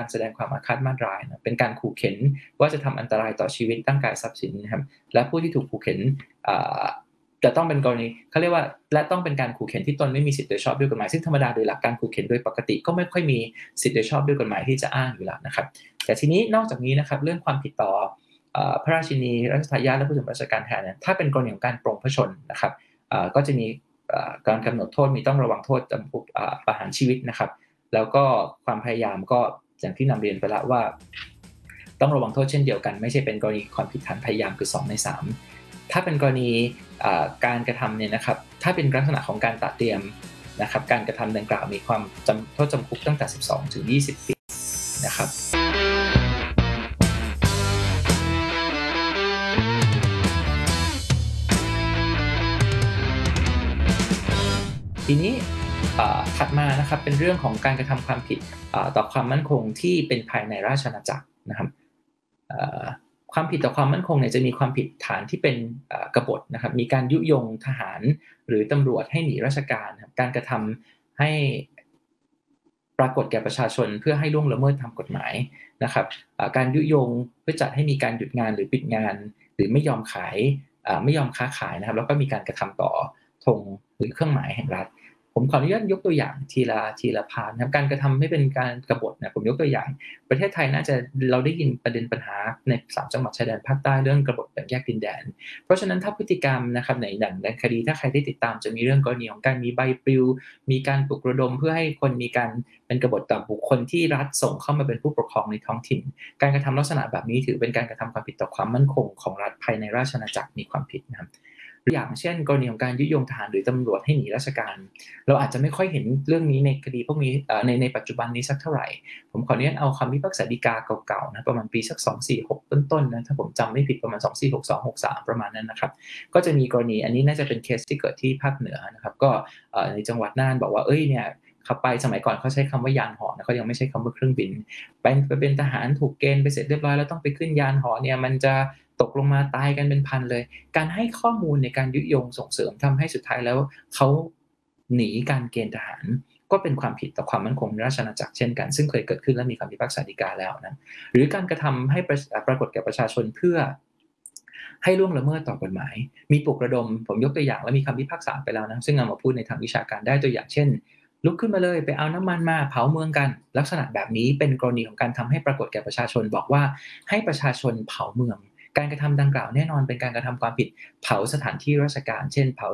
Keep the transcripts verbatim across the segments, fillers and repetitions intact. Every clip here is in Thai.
การแสดงความอาฆาตมาตร้ายนะเป็นการขู่เข็นว่าจะทำอันตรายต่อชีวิตร่างกายทรัพย์สินนะครับและผู้ที่ถูกขู่เข็นจะต้องเป็นกรณีเขาเรียกว่าและต้องเป็นการขู่เข็นที่ตนไม่มีสิทธิ์โดยชอบด้วยกฎหมายซึ่งธรรมดาโดยหลักการขู่เข็นโดยปกติก็ไม่ค่อยมีสิทธิ์โดยชอบด้วยกฎหมายที่จะอ้างอยู่แล้วนะครับแต่ทีนี้นอกจากนี้นะครับเรื่องความผิดต่อพระราชินีรัชทายาทและผู้สำเร็จราชการแทนเนี่ยถ้าเป็นกรณีของการปรงพระชนนะครับก็จะมีการกำหนดโทษมีต้องระวังโทษจำคุกประหารชีวิตนะครับแล้วก็ความพยายามก็อย่างที่นำเรียนไปแล้วว่าต้องระวังโทษเช่นเดียวกันไม่ใช่เป็นกรณีความผิดฐานพยายามคือสองในสามถ้าเป็นกรณีการกระทำเนี่ยนะครับถ้าเป็นลักษณะของการตัดเตรียมนะครับการกระทำดังกล่าวมีความจำโทษจำคุกตั้งแต่สิบสองถึงยี่สิบปีนะครับทีนี้ถัดมานะครับเป็นเรื่องของการกระทำความผิดต่อความมั่นคงที่เป็นภายในราชอาณาจักรนะครับความผิดต่อความมั่นคงเนี่ยจะมีความผิดฐานที่เป็นกบฏนะครับมีการยุยงทหารหรือตำรวจให้หนีราชการการกระทำให้ปรากฏแก่ประชาชนเพื่อให้ล่วงละเมิดทางกฎหมายนะครับการยุยงเพื่อจัดให้มีการหยุดงานหรือปิดงานหรือไม่ยอมขายไม่ยอมค้าขายนะครับแล้วก็มีการกระทำต่อธงหรือเครื่องหมายแห่งรัฐผมขออนุญาตยกตัวอย่างทีละทีละพาร์ทนะครับการกระทำไม่เป็นการกบฏนะผมยกตัวอย่างประเทศไทยน่าจะเราได้ยินประเด็นปัญหาในสามจังหวัดชายแดนภาคใต้เรื่องกบฏแบ่งแยกดินแดนเพราะฉะนั้นถ้าพฤติกรรมนะครับในดังในคดีถ้าใครได้ติดตามจะมีเรื่องกรณีของการมีใบปลิวมีการปลุกระดมเพื่อให้คนมีการเป็นกบฏต่อบุคคลที่รัฐส่งเข้ามาเป็นผู้ปกครองในท้องถิ่นการกระทำลักษณะแบบนี้ถือเป็นการกระทำความผิดต่อความมั่นคงของรัฐภายในราชอาณาจักรมีความผิดนะครับอย่างเช่นกรณีของการยุยงทหารหรือตำรวจให้หนีราชการเราอาจจะไม่ค่อยเห็นเรื่องนี้ในคดีพวกนี้ในในปัจจุบันนี้สักเท่าไหร่ผมขออนุญาตเอาคำพิพากษาฎีกาเก่าๆนะประมาณปีสักสองสี่หกต้นๆนะถ้าผมจำไม่ผิดประมาณสองสี่หก สองหกสามประมาณนั้นนะครับก็จะมีกรณีอันนี้น่าจะเป็นเคสที่เกิดที่ภาคเหนือนะครับก็ในจังหวัดน่านบอกว่าเอ้ยเนี่ยเขาไปสมัยก่อนเขาใช้คำว่ายานหอนะเขายังไม่ใช้คำว่าเครื่องบินไปเป็นทหารถูกเกณฑ์ไปเสร็จเรียบร้อยแล้วต้องไปขึ้นยานหอเนี่ยมันจะตกลงมาตายกันเป็นพันเลยการให้ข้อมูลในการยุยงส่งเสริมทำให้สุดท้ายแล้วเขาหนีการเกณฑ์ทหารก็เป็นความผิดต่อความมั่นคงในราชอาณาจักรเช่นกันซึ่งเคยเกิดขึ้นและมีคำพิพากษาฎีกาแล้วนะหรือการกระทำให้ปรากฏแก่ประชาชนเพื่อให้ล่วงละเมิดต่อกฎหมายมีปลุกระดมผมยกตัวอย่างและมีคำพิพากษาไปแล้วนะซึ่งเอามาพูดในทางวิชาการได้ตัวอย่างเช่นลุกขึ้นมาเลยไปเอาน้ำมันมาเผาเมืองกันลักษณะแบบนี้เป็นกรณีของการทำให้ปรากฏแก่ประชาชนบอกว่าให้ประชาชนเผาเมืองการกระทำดังกล่าวแน่นอนเป็นการกระทำความผิดเผาสถานที่ราชการเช่นเผา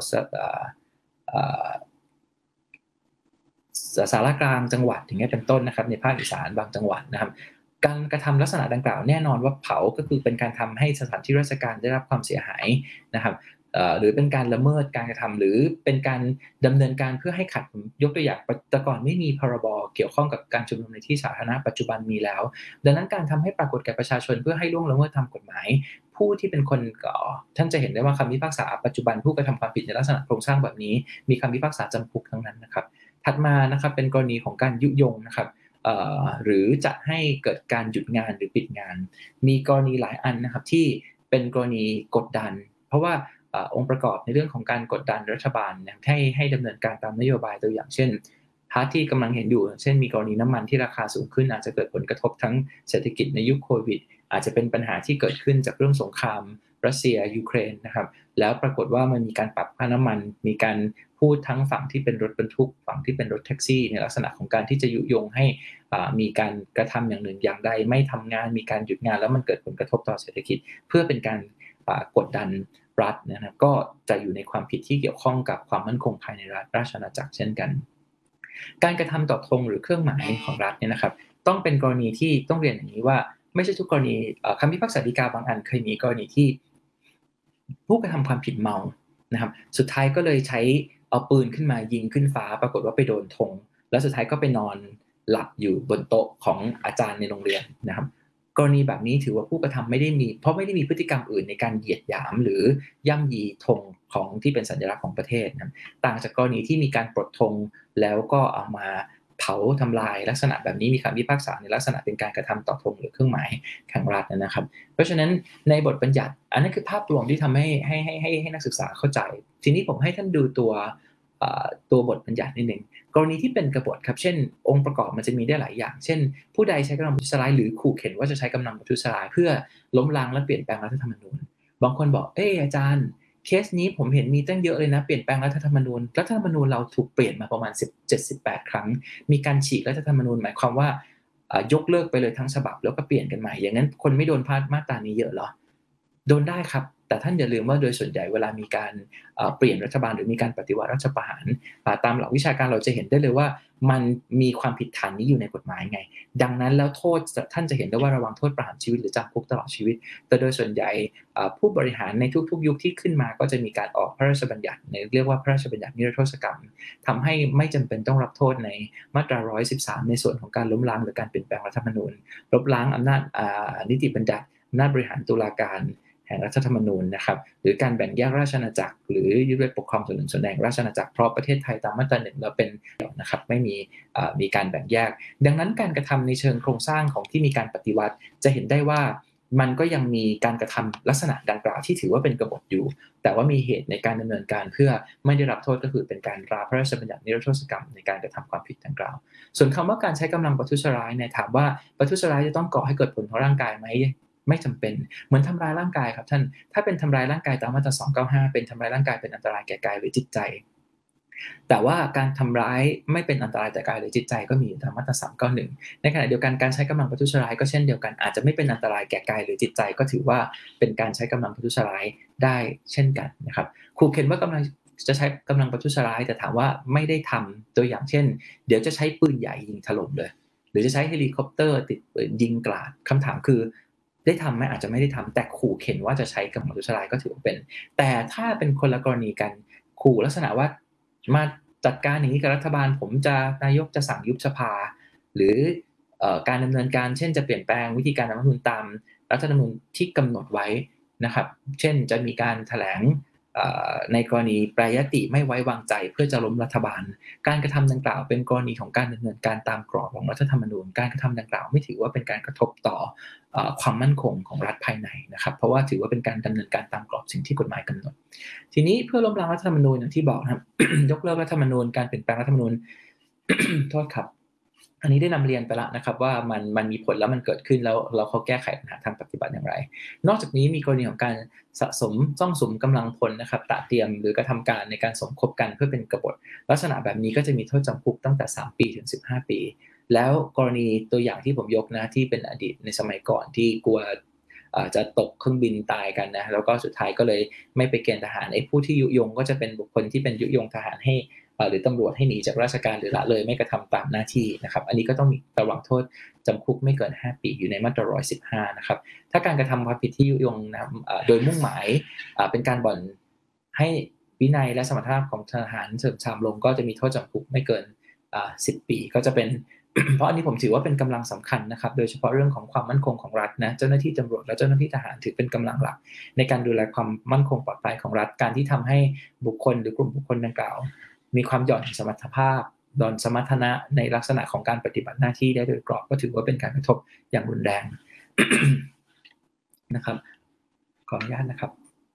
สารกลางจังหวัดอย่างเงี้ยเป็นต้นนะครับในภาคอีสานบางจังหวัดนะครับการกระทำลักษณะดังกล่าวแน่นอนว่าเผาก็คือเป็นการทำให้สถานที่ราชการได้รับความเสียหายนะครับหรือเป็นการละเมิดการกระทำหรือเป็นการดำเนินการเพื่อให้ขัดยกตัวอย่างแต่ก่อนไม่มีพรบเกี่ยวข้องกับการชุมนุมในที่สาธารณะปัจจุบันมีแล้วดังนั้นการทำให้ปรากฏแก่ประชาชนเพื่อให้ล่วงละเมิดทางกฎหมายผู้ที่เป็นคนก่อท่านจะเห็นได้ว่าคำพิพากษาปัจจุบันผู้กระทำความผิดในลักษณะโครงสร้างแบบนี้มีคำพิพากษาจำคุกทั้งนั้นนะครับถัดมานะครับเป็นกรณีของการยุยงนะครับหรือจะให้เกิดการหยุดงานหรือปิดงานมีกรณีหลายอันนะครับที่เป็นกรณีกดดันเพราะว่าองค์ประกอบในเรื่องของการกดดันรัฐบาลให้ให้ดำเนินการตามนโยบายตัวอย่างเช่นพาร์ทที่กำลังเห็นอยู่เช่นมีกรณีน้ำมันที่ราคาสูงขึ้นอาจจะเกิดผลกระทบทั้งเศรษฐกิจในยุคโควิดอาจจะเป็นปัญหาที่เกิดขึ้นจากเรื่องสงครามรัสเซียยูเครนนะครับแล้วปรากฏว่ามันมีการปรับค่าน้ำมันมีการพูดทั้งฝั่งที่เป็นรถบรรทุกฝั่งที่เป็นรถแท็กซี่ในลักษณะของการที่จะยุยงให้มีการกระทำอย่างหนึ่งอย่างใดไม่ทำงานมีการหยุดงานแล้วมันเกิดผลกระทบต่อเศรษฐกิจเพื่อเป็นการกดดันรัฐนะครับก็จะอยู่ในความผิดที่เกี่ยวข้องกับความมั่นคงภายในรัฐราชอาณาจักรเช่นกันการกระทำต่อธงหรือเครื่องหมายของรัฐเนี่ยนะครับต้องเป็นกรณีที่ต้องเรียนอย่างนี้ว่าไม่ใช่ทุกกรณีคำพิพากษาฎีกาบางอันเคยมีกรณีที่ผู้กระทำความผิดเมานะครับสุดท้ายก็เลยใช้เอาปืนขึ้นมายิงขึ้นฟ้าปรากฏว่าไปโดนธงแล้วสุดท้ายก็ไปนอนหลับอยู่บนโต๊ะของอาจารย์ในโรงเรียนนะครับกรณีแบบนี้ถือว่าผู้กระทำไม่ได้มีเพราะไม่ได้มีพฤติกรรมอื่นในการเหยียดหยามหรือย่ำยีธงของที่เป็นสัญลักษณ์ของประเทศนะต่างจากกรณีที่มีการปลดธงแล้วก็เอามาเผาทำลายลักษณะแบบนี้มีคำพิพากษาในลักษณะเป็นการกระทำต่อธงหรือเครื่องหมายแห่งรัฐนะครับเพราะฉะนั้นในบทบัญญัติอันนั้นคือภาพรวมที่ทำให้ให้ให้ให้ให้นักศึกษาเข้าใจทีนี้ผมให้ท่านดูตัวเอ่อตัวบทบัญญัตินิดหนึ่งกรณีที่เป็นกบฏครับเช่นองค์ประกอบมันจะมีได้หลายอย่างเช่นผู้ใดใช้กำลังประทุษร้ายหรือขู่เข็นว่าจะใช้กำลังประทุษร้ายเพื่อล้มล้างและเปลี่ยนแปลงรัฐธรรมนูญบางคนบอกเอ้ยอาจารย์เคสนี้ผมเห็นมีตั้งเยอะเลยนะเปลี่ยนแปลงรัฐธรรมนูญรัฐธรรมนูญเราถูกเปลี่ยนมาประมาณสิบ เจ็ดสิบแปดครั้งมีการฉีกรัฐธรรมนูญหมายความว่าอ่ายกเลิกไปเลยทั้งฉบับแล้วก็เปลี่ยนกันใหม่อย่างนั้นคนไม่โดนพาดมาตรานี้เยอะเหรอโดนได้ครับแต่ท่านอย่าลืมว่าโดยส่วนใหญ่เวลามีการเอ่อเปลี่ยนรัฐบาลหรือมีการปฏิวัติรัฐประหารอ่าตามหลักวิชาการเราจะเห็นได้เลยว่ามันมีความผิดฐานนี้อยู่ในกฎหมายไงดังนั้นแล้วโทษท่านจะเห็นได้ว่าระวังโทษประหารชีวิตหรือจำคุกตลอดชีวิตแต่โดยส่วนใหญ่อ่าผู้บริหารในทุกๆยุคที่ขึ้นมาก็จะมีการออกพระราชบัญญัติในเรียกว่าพระราชบัญญัตินิรโทษกรรมทำให้ไม่จำเป็นต้องรับโทษในมาตราหนึ่งร้อยสิบสามในส่วนของการล้มล้างหรือการเปลี่ยนแปลงรัฐธรรมนูญลบล้างอำนาจอ่านิติบัญญัติอำนาจบริหารตุลาการแห่งรัฐธรรมนูญนะครับหรือการแบ่งแยกราชอาณาจักรหรือยึดโดยปกครองส่วนหนึ่งส่วนใดของราชอาณาจักรเพราะประเทศไทยตามมาตราหนึ่งเราเป็นนะครับไม่มีมีการแบ่งแยกดังนั้นการกระทำในเชิงโครงสร้างของที่มีการปฏิวัติจะเห็นได้ว่ามันก็ยังมีการกระทำลักษณะดังกล่าวที่ถือว่าเป็นกบฏอยู่แต่ว่ามีเหตุในการดำเนินการเพื่อไม่ได้รับโทษก็คือเป็นการตราพระราชบัญญัตินิรโทษกรรมในการกระทำความผิดดังกล่าวส่วนคำว่าการใช้กำลังประทุษร้ายเนี่ยถามว่าประทุษร้ายจะต้องก่อให้เกิดผลต่อร่างกายไหมไม่จำเป็นเหมือนทำร้ายร่างกายครับท่านถ้าเป็นทำร้ายร่างกายตามมาตราสองเก้าห้าเป็นทำร้ายร่างกายเป็นอันตรายแก่กายหรือจิตใจแต่ว่าการทำร้ายไม่เป็นอันตรายแก่กายหรือจิตใจก็มีตามมาตราสามเก้าหนึ่งในขณะเดียวกันการใช้กำลังประทุษร้ายก็เช่นเดียวกันอาจจะไม่เป็นอันตรายแก่กายหรือจิตใจก็ถือว่าเป็นการใช้กำลังประทุษร้ายได้เช่นกันนะครับขู่เข็นว่ากำลังจะใช้กำลังประทุษร้ายแต่ถามว่าไม่ได้ทำตัวอย่างเช่นเดี๋ยวจะใช้ปืนใหญ่ยิงถล่มเลยหรือจะใช้เฮลิคอปเตอร์ติดปืนยิงกราดคำถามคือได้ทำไหมอาจจะไม่ได้ทำแต่ขู่เข็นว่าจะใช้กำลังประทุษร้ายก็ถือว่าเป็นแต่ถ้าเป็นคนละกรณีกันขู่ลักษณะว่ามาจัดการอย่างนี้กับรัฐบาลผมจะนายกจะสั่งยุบสภาหรือเอ่อการดำเนินการเช่นจะเปลี่ยนแปลงวิธีการรัฐธรรมนูญตามรัฐธรรมนูญที่กำหนดไว้นะครับเช่นจะมีการแถลงในกรณีแปรยติไม่ไว้วางใจเพื่อจะล้มรัฐบาลการกระทำดังกล่าวเป็นกรณีของการดำเนินการตามกรอบของรัฐธรรมนูญการกระทำดังกล่าวไม่ถือว่าเป็นการกระทบต่อความมั่นคงของรัฐภายในนะครับเพราะว่าถือว่าเป็นการดำเนินการตามกรอบสิ่งที่กฎหมายกำหนดทีนี้เพื่อล้มล้างรัฐธรรมนูญอย่างที่บอกนะครับ ยกเลิกรัฐธรรมนูญการเปลี่ยนแปลงรัฐธรรมนูญ โทษครับอันนี้ได้นำเรียนไปแล้วนะครับว่ามันมันมีผลแล้วมันเกิดขึ้นแล้วเราเขาแก้ไขปัญหาทางปฏิบัติอย่างไรนอกจากนี้มีกรณีของการสะสมซ่องสุมกำลังพลนะครับตระเตรียมหรือกระทำการในการสมคบกันเพื่อเป็นกบฏลักษณะแบบนี้ก็จะมีโทษจำคุกตั้งแต่สามปีถึงสิบห้าปีแล้วกรณีตัวอย่างที่ผมยกนะที่เป็นอดีตในสมัยก่อนที่กลัวจะตกเครื่องบินตายกันนะแล้วก็สุดท้ายก็เลยไม่ไปเกณฑ์ทหารไอ้ผู้ที่ยุยงก็จะเป็นบุคคลที่เป็นยุยงทหารให้หรือตำรวจให้หนีจากราชการหรือละเลยไม่กระทำตามหน้าที่นะครับอันนี้ก็ต้องมีระวังโทษจำคุกไม่เกินห้าปีอยู่ในมาตราหนึ่งร้อยสิบห้านะครับถ้าการกระทำความผิดที่ยุยงนะโดยมุ่งหมายเป็นการบ่อนให้วินัยและสมรรถภาพของทหารเสริมชามลงก็จะมีโทษจำคุกไม่เกินสิบปีก็จะเป็น เพราะอันนี้ผมถือว่าเป็นกำลังสำคัญนะครับโดยเฉพาะเรื่องของความมั่นคงของรัฐนะเจ้าหน้าที่ตำรวจและเจ้าหน้าที่ทหารถือเป็นกำลังหลักในการดูแลความมั่นคงปลอดภัยของรัฐการที่ทำให้บุคคลหรือกลุ่มบุคคลดังกล่าวมีความหย่อนสมรรถภาพหย่อนสมรรถนะในลักษณะของการปฏิบัติหน้าที่ได้โดยกรอบก็ถือว่าเป็นการกระทบอย่างรุนแรง นะครับขออนุญาตนะครับ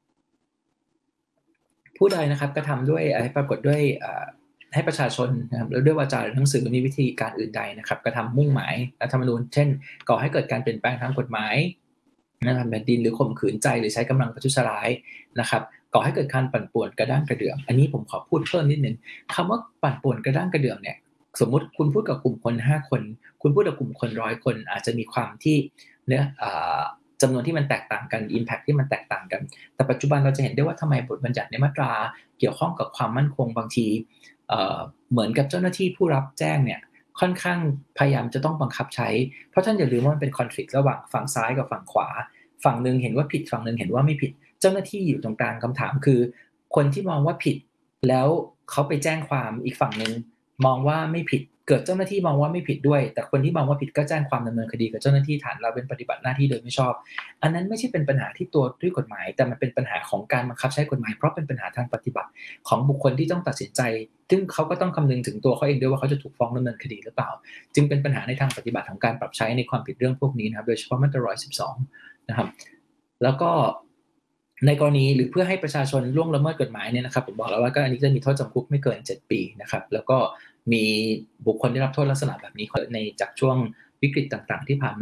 ผู้ใดนะครับกระทำด้วยให้ปรากฏด้วยให้ประชาชนนะครับแล้วด้วยวาจาหรือหนังสือมีวิธีการอื่นใดนะครับกระทำมุ่งหมายรัฐธรรมนูญเช่นก่อให้เกิดการเปลี่ยนแปลงทางกฎหมายนะครับแผ่นดินหรือข่มขืนใจหรือใช้กำลังประทุษร้ายนะครับก่อให้เกิดการปั่นป่วนกระด้างกระเดื่องอันนี้ผมขอพูดเพิ่มนิดนึงคำว่าปั่นป่วนกระด้างกระเดื่องเนี่ยสมมุติคุณพูดกับกลุ่มคนห้าคนคุณพูดกับกลุ่มคนร้อยคนอาจจะมีความที่เนื้อจำนวนที่มันแตกต่างกัน impact ที่มันแตกต่างกันแต่ปัจจุบันเราจะเห็นได้ว่าทำไมบทบัญญัติในมาตราเกี่ยวข้องกับความมั่นคงบางทีเอ่อเหมือนกับเจ้าหน้าที่ผู้รับแจ้งเนี่ยค่อนข้างพยายามจะต้องบังคับใช้เพราะท่านอย่าลืมว่ามันเป็น conflict ระหว่างฝั่งซ้ายกับฝั่งขวาฝั่งนึงเห็นว่าผิดฝั่งนึงเห็นว่าไม่ผิดเจ้าหน้าที่อยู่ตรงกลางคำถามคือคนที่มองว่าผิดแล้วเขาไปแจ้งความอีกฝั่งนึงมองว่าไม่ผิดเกิดเจ้าหน้าที่มองว่าไม่ผิดด้วยแต่คนที่มองว่าผิดก็แจ้งความดำเนินคดีกับเจ้าหน้าที่ฐานเราเป็นปฏิบัติหน้าที่โดยไม่ชอบอันนั้นไม่ใช่เป็นปัญหาที่ตัวด้วยกฎหมายแต่มันเป็นปัญหาของการบังคับใช้กฎหมายเพราะเป็นปัญหาทางปฏิบัติของบุคคลที่ต้องตัดสินใจซึ่งเขาก็ต้องคำนึงถึงตัวเขาเองด้วยว่าเขาจะถูกฟ้องดำเนินคดีหรือเปล่าจึงเป็นปัญหาในทางปฏิบัติของการปรับใช้ในความผิดเรื่องพวกนี้นะครับโดยเฉพาะมาตราหนึ่งร้อยสิบสองนะครับแล้วก็ในกรณีหรือเพื่อให้ประชาชนล่วงละเมิดกฎหมายเนี่ยนะครับผมบอกแล้วว่าก็อันนี้จะมีโทษจำคุกไม่เกินเจ็ดปีนะครับแล้วก็มีบุคคลได้รับโทษลักษณะแบบนี้ในจากช่วงวิกฤตต่างๆที่ผ่านมา